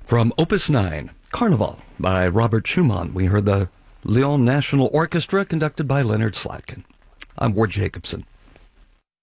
From Opus 9, Carnival by Robert Schumann, we heard the Lyon National Orchestra conducted by Leonard Slatkin. I'm Ward Jacobson.